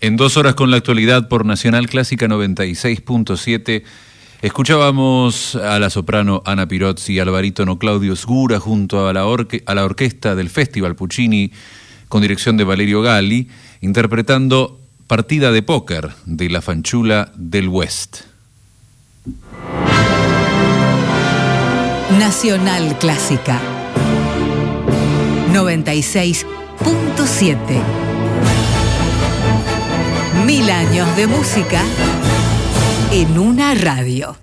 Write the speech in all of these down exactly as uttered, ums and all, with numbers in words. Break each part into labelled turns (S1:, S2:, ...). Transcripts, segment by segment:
S1: En dos horas con la actualidad por Nacional Clásica noventa y seis punto siete, escuchábamos a la soprano Ana Pirozzi y al barítono Claudio Sgura junto a la, orque- a la orquesta del Festival Puccini con dirección de Valerio Galli, interpretando Partida de Póker de La Fanciulla del West.
S2: Nacional Clásica noventa y seis punto siete. Mil años de música en una radio.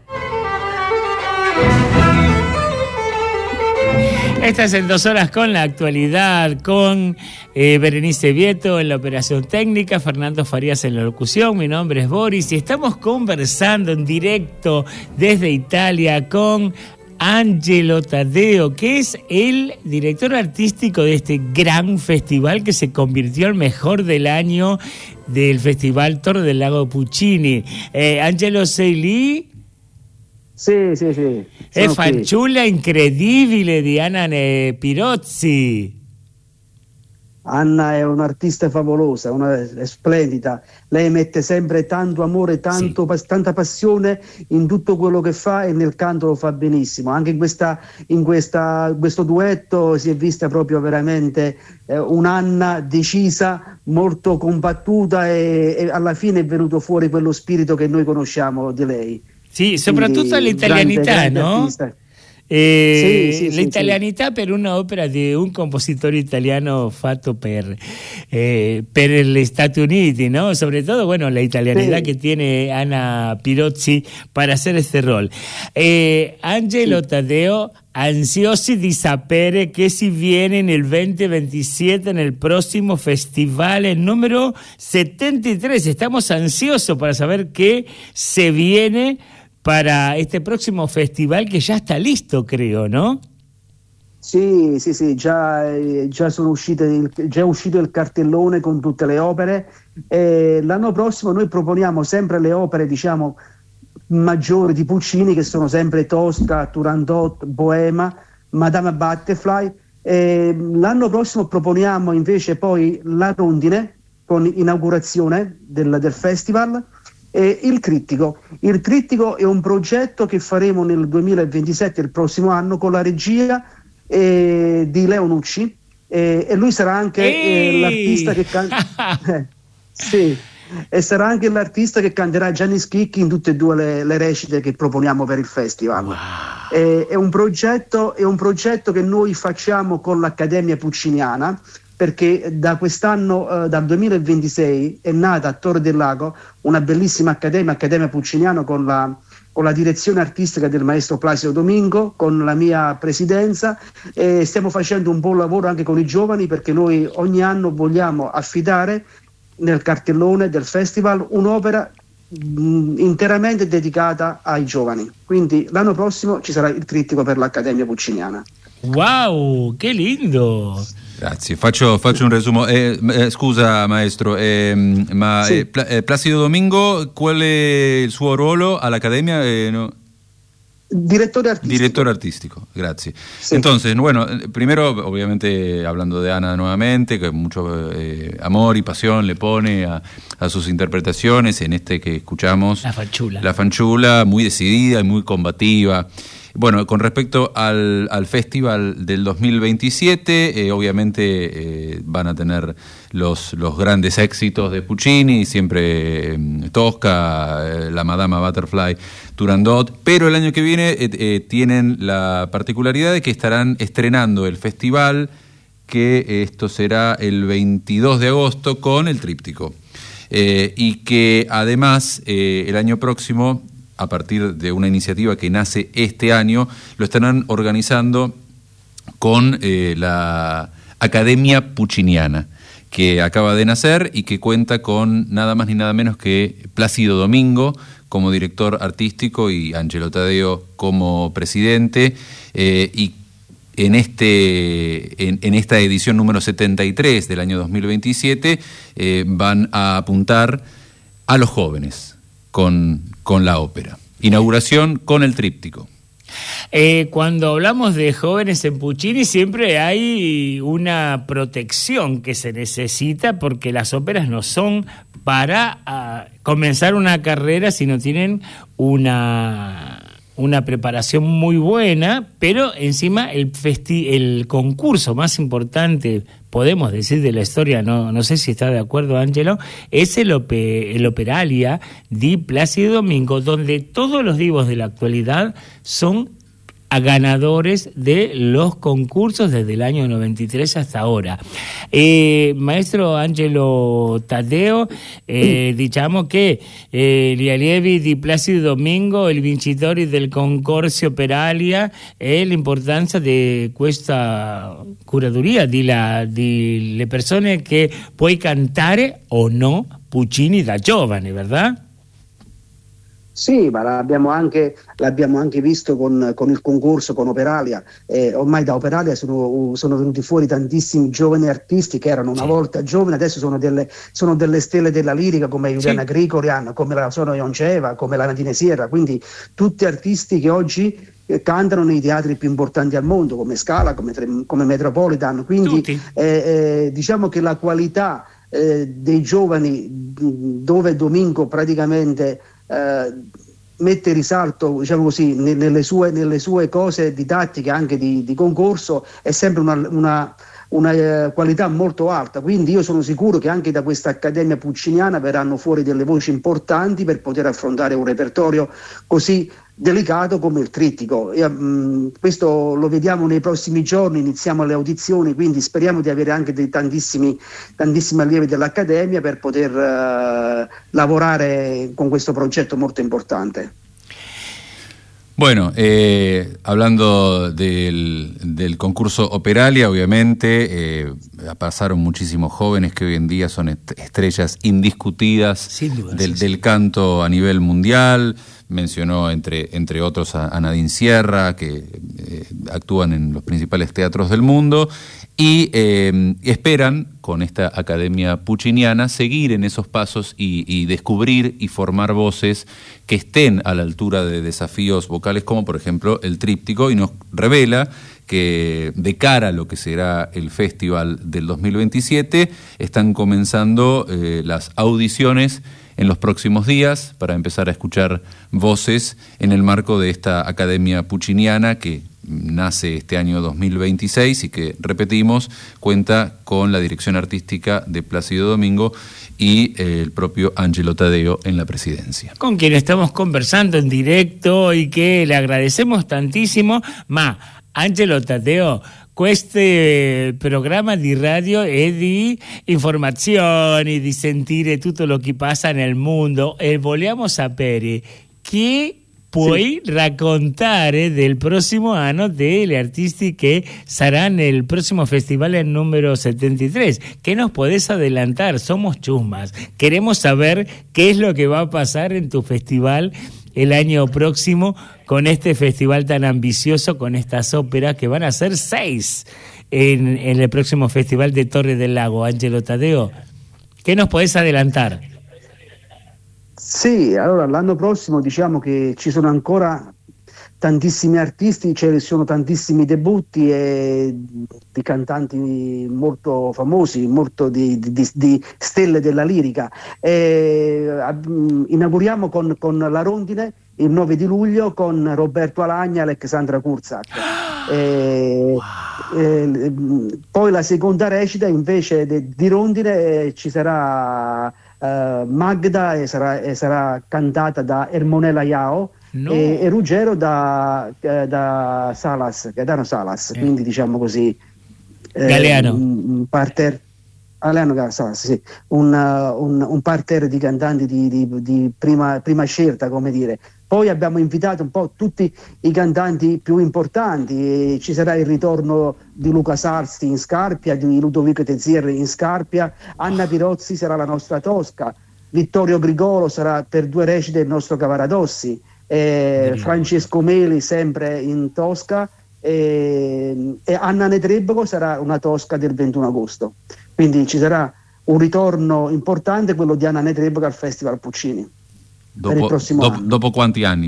S3: Estas en dos horas con la actualidad, con eh, Berenice Vieto en la operación técnica, Fernando Farías en la locución, mi nombre es Boris y estamos conversando en directo desde Italia con Angelo Taddeo, que es el director artístico de este gran festival que se convirtió el mejor del año del Festival Torre del Lago Puccini. Eh, Angelo, sei lì?
S4: Sì, sì, sì.
S3: È Fanciulla incredibile di Anna Pirozzi.
S4: Anna è un'artista favolosa, una, è splendida. Lei mette sempre tanto amore, tanto, sì. tanta passione in tutto quello che fa e nel canto lo fa benissimo. Anche in, questa, in questa, questo duetto si è vista proprio veramente eh, un'Anna decisa, molto combattuta e, e alla fine è venuto fuori quello spirito che noi conosciamo di lei.
S3: Sì, soprattutto l'italianità, no? Eh,
S4: sì, sì,
S3: l'italianità
S4: sì.
S3: Per un'opera di un compositore italiano fatto per, eh, per gli Stati Uniti, ¿no? Sobre todo, bueno, la italianidad sí. que tiene Ana Pirozzi para hacer este rol. Eh, Angelo sí. Taddeo, ansiosi di sapere che si viene nel venti ventisette nel prossimo festival número setenta y tres. Estamos ansiosos para saber qué se viene para este próximo festival che già sta listo, creo, no?
S4: Sì, sì, sì, già, già sono uscite il, già è uscito il cartellone con tutte le opere e l'anno prossimo noi proponiamo sempre le opere, diciamo, maggiori di Puccini, che sono sempre Tosca, Turandot, Boema, Madama Butterfly. E l'anno prossimo proponiamo invece poi La Rondine con inaugurazione del, del festival. E il Trittico. Il Trittico è un progetto che faremo nel duemilaventisette, il prossimo anno, con la regia eh, di Leo Nucci eh, e lui sarà anche eh, l'artista che canta eh, sì, e sarà anche l'artista che canterà Gianni Schicchi in tutte e due le, le recite che proponiamo per il festival.
S3: Wow.
S4: Eh, è un progetto, è un progetto che noi facciamo con l'Accademia Pucciniana, perché da quest'anno, eh, dal duemilaventisei, è nata a Torre del Lago una bellissima accademia, Accademia Pucciniana, con la, con la direzione artistica del maestro Placido Domingo, con la mia presidenza, e stiamo facendo un buon lavoro anche con i giovani, perché noi ogni anno vogliamo affidare nel cartellone del festival un'opera mh, interamente dedicata ai giovani. Quindi l'anno prossimo ci sarà il Trittico per l'Accademia Pucciniana.
S3: Wow, che lindo!
S1: Grazie, faccio, faccio un resumo. Eh, eh, scusa maestro, eh, ma
S4: sì.
S1: eh, Pla- eh, Placido Domingo, qual è il suo ruolo all'Accademia? Eh, no?
S4: Director artístico.
S1: Director artístico, gracias.
S4: Sí.
S1: Entonces, bueno, primero, obviamente, hablando de Ana nuevamente, que mucho eh, amor y pasión le pone a, a sus interpretaciones, en este que escuchamos.
S3: La Fanciulla.
S1: La Fanciulla, muy decidida y muy combativa. Bueno, con respecto al, al festival del dos mil veintisiete, eh, obviamente eh, van a tener los, los grandes éxitos de Puccini, siempre eh, Tosca, eh, la Madama Butterfly, Turandot, pero el año que viene eh, eh, tienen la particularidad de que estarán estrenando el festival, que esto será el veintidós de agosto con el Tríptico, eh, y que además eh, el año próximo, a partir de una iniciativa que nace este año, lo estarán organizando con eh, la Academia Pucciniana, que acaba de nacer y que cuenta con nada más ni nada menos que Placido Domingo como director artístico y Angelo Taddeo como presidente, eh, y en, este, en, en esta edición número setenta y tres del año dos mil veintisiete eh, van a apuntar a los jóvenes con, con la ópera. Inauguración con el Tríptico.
S3: Eh, cuando hablamos de jóvenes en Puccini siempre hay una protección que se necesita porque las óperas no son para uh, comenzar una carrera si no tienen una... una preparación muy buena, pero encima el festi el concurso más importante, podemos decir, de la historia, no, no sé si está de acuerdo Angelo, es el, Ope el Operalia di Plácido Domingo, donde todos los divos de la actualidad son a ganadores de los concursos desde el año noventa y tres hasta ahora. Eh, maestro Angelo Taddeo, eh, diciamo che eh, gli allievi di Placido Domingo, i vincitori del concorso Operalia e l'importanza di questa curaduria, di, la, di le persone che puoi cantare o no Puccini da giovane, ¿verdad?
S4: Sì, ma l'abbiamo anche, l'abbiamo anche visto con, con il concorso, con Operalia. Eh, ormai da Operalia sono, sono venuti fuori tantissimi giovani artisti che erano una sì. volta giovani, adesso sono delle, sono delle stelle della lirica come Juliana sì. Grigorian, come la Sono Yonceva, come la Nadine Sierra, quindi tutti artisti che oggi eh, cantano nei teatri più importanti al mondo, come Scala, come, come Metropolitan. Quindi eh, eh, diciamo che la qualità eh, dei giovani, dove Domingo praticamente Uh, mette risalto, diciamo così, nelle sue, nelle sue cose didattiche anche di, di concorso, è sempre una, una, una uh, qualità molto alta, quindi io sono sicuro che anche da questa accademia pucciniana verranno fuori delle voci importanti per poter affrontare un repertorio così delicato come il trittico. E, um, questo lo vediamo nei prossimi giorni, iniziamo le audizioni, quindi speriamo di avere anche dei tantissimi, tantissimi allievi dell'Accademia per poter uh, lavorare con questo progetto molto importante.
S1: Bueno, eh, hablando del, del concurso Operalia, obviamente eh, pasaron muchísimos jóvenes que hoy en día son est estrellas indiscutidas duda, del, sí, del sí. canto a nivel mundial. Mencionó entre, entre otros a, a Nadine Sierra, que eh, actúan en los principales teatros del mundo, y eh, esperan, con esta academia pucciniana, seguir en esos pasos y, y descubrir y formar voces que estén a la altura de desafíos vocales, como por ejemplo el tríptico, y nos revela que de cara a lo que será el festival del dos mil veintisiete, están comenzando eh, las audiciones en los próximos días para empezar a escuchar voces en el marco de esta academia pucciniana que nace este año dos mil veintiséis y que, repetimos, cuenta con la dirección artística de Plácido Domingo y eh, el propio Angelo Taddeo en la presidencia.
S3: Con quien estamos conversando en directo y que le agradecemos tantísimo. Ma, Angelo Taddeo, questo programma di radio è di informazioni, di sentire tutto lo che passa nel mondo e vogliamo sapere che puoi sì. raccontare del prossimo anno degli artisti che saranno nel prossimo festival número setenta y tres. ¿Qué nos podés adelantar? Somos chusmas. Queremos saber qué es lo que va a pasar en tu festival el año próximo con este festival tan ambicioso, con estas óperas que van a ser seis en, en el próximo festival de Torre del Lago. Angelo Taddeo, ¿qué nos podés adelantar?
S4: Sì, allora l'anno prossimo diciamo che ci sono ancora tantissimi artisti, ci sono tantissimi debutti e di cantanti molto famosi, molto di, di, di stelle della lirica. E, uh, inauguriamo con, con la Rondine il nove di luglio con Roberto Alagna e Alexandra Kurzak. E, wow. e, poi la seconda recita invece de, di Rondine ci sarà uh, Magda e sarà, e sarà cantata da Ermonella Iao. No. E, e Ruggero da, da Salas, Gaetano Salas, eh. quindi diciamo così eh,
S3: Galeano
S4: un, un parterre Galeano Salas, sì, un, un, un parterre di cantanti di, di, di prima, prima scelta, come dire. Poi abbiamo invitato un po' tutti i cantanti più importanti, e ci sarà il ritorno di Luca Sarsti in Scarpia, di Ludovico Tezier in Scarpia, Anna Pirozzi sarà la nostra Tosca, Vittorio Grigolo sarà per due recite il nostro Cavaradossi, Eh, Francesco Meli sempre in Tosca e, e Anna Netrebko sarà una Tosca del ventuno agosto, quindi ci sarà un ritorno importante, quello di Anna Netrebko al Festival Puccini
S1: dopo,
S4: per il prossimo
S1: dopo,
S4: anno.
S1: Dopo quanti anni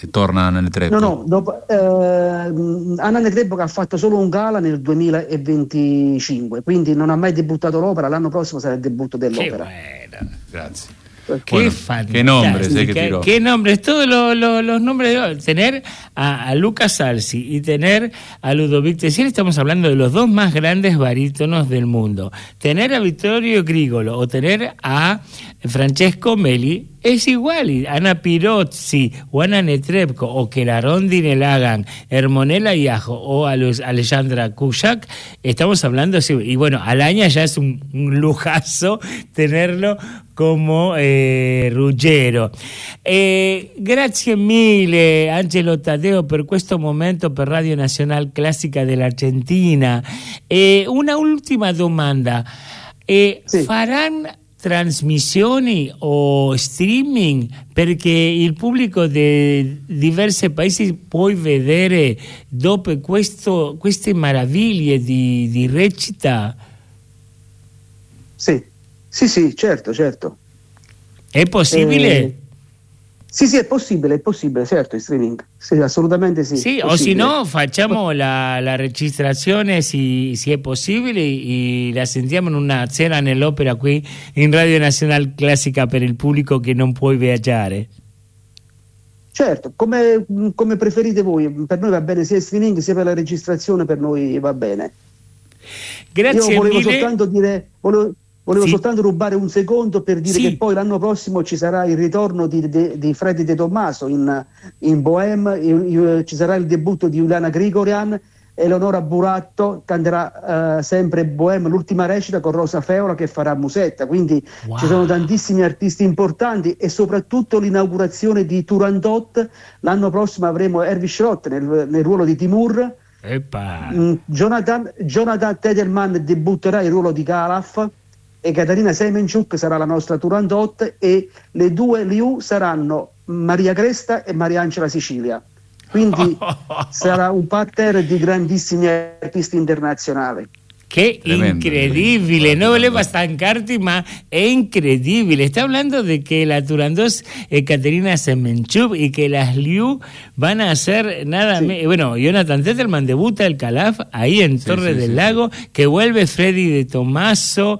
S1: torna Anna Netrebko?
S4: No, no, dopo, eh, Anna Netrebko ha fatto solo un gala nel duemilaventicinque, quindi non ha mai debuttato l'opera, l'anno prossimo sarà il debutto dell'opera.
S3: Qué bueno.
S1: Grazie.
S3: Qué
S1: Bueno,
S3: fantástico.
S1: qué nombres, eh, que tiró.
S3: Qué nombres, todos los, los, los nombres. Tener a, a Luca Salsi y tener a Ludovic Tessier, estamos hablando de los dos más grandes barítonos del mundo. Tener a Vittorio Grigolo o tener a Francesco Meli es igual. Y Ana Pirozzi o Anna Netrebko o que la Rondine Lagan, Hermonella Iajo o a los Alejandra Kushak, estamos hablando, y bueno, Alaña ya es un, un lujazo tenerlo como eh, Ruggero. Eh, grazie mille Angelo Taddeo per questo momento per Radio Nazionale Classica dell'Argentina. Eh, una ultima domanda. Eh,
S4: sì.
S3: Faranno trasmissioni o streaming perché il pubblico di diversi paesi può vedere dopo questo, queste meraviglie di, di recita?
S4: Sì, sì, sì, certo, certo.
S3: È possibile?
S4: Eh, sì, sì, è possibile, è possibile, certo, in streaming. Sì, assolutamente sì.
S3: Sì, o se no facciamo la, la registrazione, se, se è possibile, e la sentiamo in una sera nell'opera qui in Radio Nazionale Classica per il pubblico che non può viaggiare.
S4: Certo, come, come preferite voi, per noi va bene sia il streaming sia per la registrazione, per noi va bene.
S3: Grazie
S4: Io volevo
S3: mille.
S4: soltanto dire... Volevo... Volevo
S3: sì.
S4: soltanto rubare un secondo per dire
S3: sì.
S4: che poi l'anno prossimo ci sarà il ritorno di, di, di Freddy De Tommaso in, in Bohème, in, in, ci sarà il debutto di Uliana Grigorian, Eleonora Buratto canterà eh, sempre Bohème, l'ultima recita con Rosa Feola che farà Musetta, quindi
S3: wow.
S4: ci sono tantissimi artisti importanti e soprattutto l'inaugurazione di Turandot. L'anno prossimo avremo Hervé Schrott nel, nel ruolo di Timur. Mm, Jonathan, Jonathan Tedelman debutterà il ruolo di Calaf e Katarina Semenchuk sarà la nostra Turandot e le due Liu saranno Maria Cresta e Mariangela Sicilia, quindi sarà un parterre di grandissimi artisti internazionali.
S3: Qué tremendo, increíble, tremendo. No voleva stancarti, ma è incredibile. Está hablando de que la Turandot es Katerina Semenchuk y que las Liu van a hacer nada sí. me... Bueno, Jonathan Tettelman debuta el Calaf ahí en sí, Torre sí, del sí, Lago, sí. que vuelve Freddy De Tommaso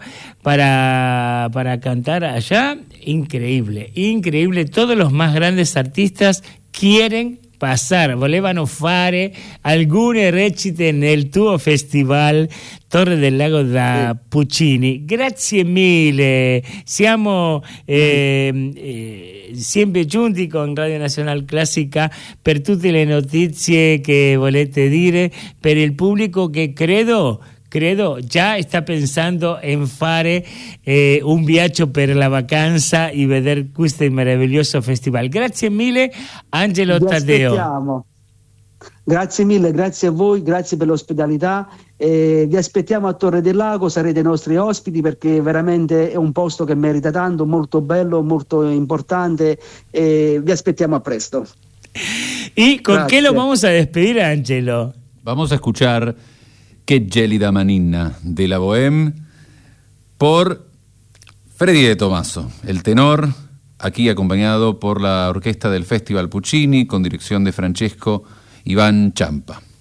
S3: para, para cantar allá. Increíble, increíble. Todos los más grandes artistas quieren passare, volevano fare alcune recite nel tuo festival Torre del Lago da Puccini. Grazie mille, siamo eh, eh, sempre giunti con Radio Nazionale Classica per tutte le notizie che volete dire per il pubblico che credo credo già sta pensando in fare eh, un viaggio per la vacanza e vedere questo meraviglioso festival. Grazie mille Angelo
S4: Vi
S3: Taddeo.
S4: Aspettiamo. Grazie mille, grazie a voi, grazie per l'ospitalità. Eh, vi aspettiamo a Torre del Lago, sarete i nostri ospiti perché veramente è un posto che merita tanto, molto bello, molto importante. Eh, vi aspettiamo a presto.
S3: ¿Y con
S4: grazie.
S3: qué lo vamos a despedir, Angelo?
S1: Vamos a escuchar Qué gélida manina de la Bohème por Freddy De Tommaso, el tenor, aquí acompañado por la orquesta del Festival Puccini con dirección de Francesco Iván Champa.